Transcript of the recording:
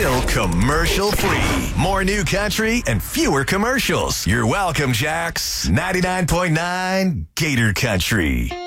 still commercial-free. More new country and fewer commercials. You're welcome, Jax. 99.9 Gator Country.